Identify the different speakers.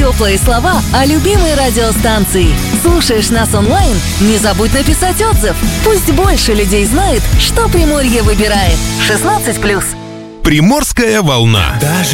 Speaker 1: теплые слова о любимой радиостанции. Слушаешь нас онлайн? Не забудь написать отзыв. Пусть больше людей знает, что Приморье выбирает. 16+.
Speaker 2: Приморская волна.